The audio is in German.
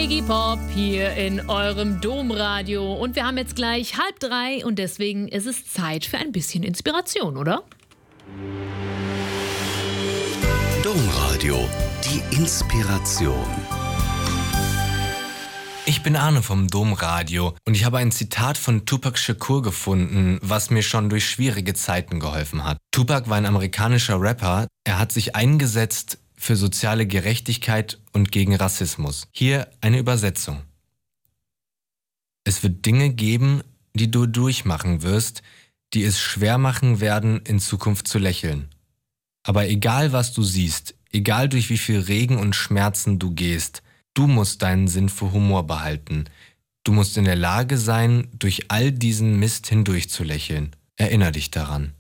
Iggy Pop hier in eurem Domradio. Und wir haben jetzt gleich 2:30 und deswegen ist es Zeit für ein bisschen Inspiration, oder? Domradio, die Inspiration. Ich bin Arne vom Domradio und ich habe ein Zitat von Tupac Shakur gefunden, was mir schon durch schwierige Zeiten geholfen hat. Tupac war ein amerikanischer Rapper. Er hat sich eingesetzt für soziale Gerechtigkeit und gegen Rassismus. Hier eine Übersetzung. Es wird Dinge geben, die du durchmachen wirst, die es schwer machen werden, in Zukunft zu lächeln. Aber egal was du siehst, egal durch wie viel Regen und Schmerzen du gehst, du musst deinen Sinn für Humor behalten. Du musst in der Lage sein, durch all diesen Mist hindurch zu lächeln. Erinnere dich daran.